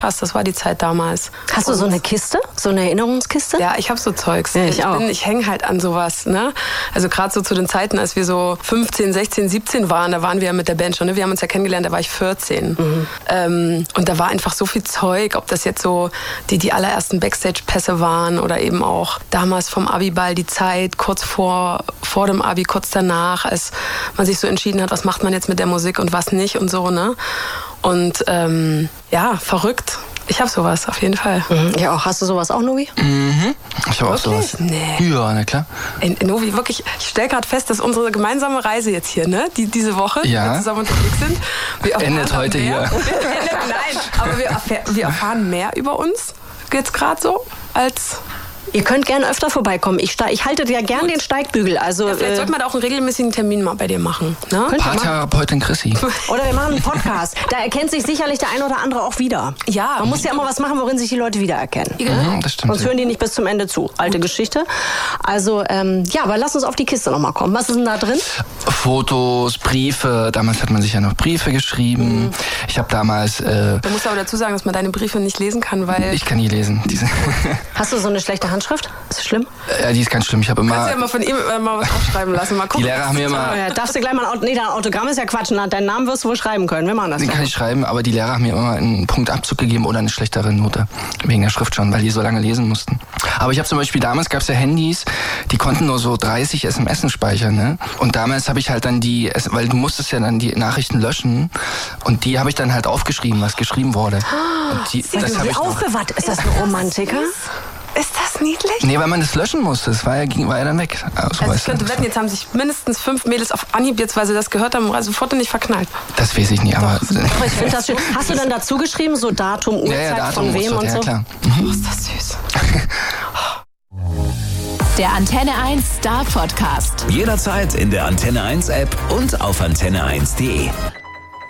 Krass, das war die Zeit damals. Hast du so eine Kiste? So eine Erinnerungskiste? Ja, ich habe so Zeugs. Ja, ich hänge halt an sowas. Ne? Also gerade so zu den Zeiten, als wir so 15, 16, 17 waren, da waren wir ja mit der Band schon. Ne? Wir haben uns ja kennengelernt, da war ich 14. Und da war einfach so viel Zeug, ob das jetzt so die allerersten Backstage-Pässe waren oder eben auch damals vom Abiball die Zeit, kurz vor dem Abi, kurz danach, als man sich so entschieden hat, was macht man jetzt mit der Musik und was nicht und so. Ne? Und ja, verrückt. Ich habe sowas, auf jeden Fall. Ja, auch. Hast du sowas auch, Novi? Ich habe auch sowas. Nee. Ja, na klar. Novi, wirklich, ich stelle gerade fest, dass unsere gemeinsame Reise jetzt hier, ne, diese Woche, die wir zusammen unterwegs sind, endet heute hier. Nein, aber wir erfahren mehr über uns, jetzt gerade so, als... Ihr könnt gerne öfter vorbeikommen. Ich halte ja gern den Steigbügel. Also, ja, vielleicht sollte man da auch einen regelmäßigen Termin mal bei dir machen. Ne? Paartherapeutin Chrissy. Oder wir machen einen Podcast. Da erkennt sich sicherlich der ein oder andere auch wieder. Ja. Man muss ja immer was machen, worin sich die Leute wiedererkennen. Ja, das stimmt. Sonst hören die nicht bis zum Ende zu. Alte Geschichte. Also, ja, aber lass uns auf die Kiste nochmal kommen. Was ist denn da drin? Fotos, Briefe. Damals hat man sich ja noch Briefe geschrieben. Ich habe damals... Du musst aber dazu sagen, dass man deine Briefe nicht lesen kann, weil... Ich kann nie lesen. Hast du so eine schlechte Handschrift? Ist das schlimm? Ja, die ist ganz schlimm. Ich habe immer... Kannst du ja mal von ihm mal was aufschreiben lassen. Mal gucken. Die Lehrer haben mir immer... Ja, darfst du gleich mal dein Autogramm ist ja Quatsch. Deinen Namen wirst du wohl schreiben können. Wir machen das. Den kann ich schreiben, aber die Lehrer haben mir immer einen Punktabzug gegeben oder eine schlechtere Note. Wegen der Schrift schon, weil die so lange lesen mussten. Aber ich habe zum Beispiel, damals gab es ja Handys, die konnten nur so 30 SMS speichern. Ne? Und damals habe ich halt dann weil du musstest ja dann die Nachrichten löschen. Und die habe ich dann halt aufgeschrieben, was geschrieben wurde. Und das habe ich aufbewahrt. Ist das ein Romantiker? Ist das niedlich? Nee, weil man das löschen musste. Das war ja dann weg. Also ich könnte wetten, jetzt haben sich mindestens 5 Mädels auf Anhieb jetzt, weil sie das gehört haben, sofort nicht verknallt. Das weiß ich nie, aber... Ich finde das schön. Hast du dann dazu geschrieben, so Datum, Uhrzeit, ja, Datum von wem und so? Ja, klar. Oh, ist das süß. Der Antenne 1 Star Podcast. Jederzeit in der Antenne 1 App und auf antenne1.de.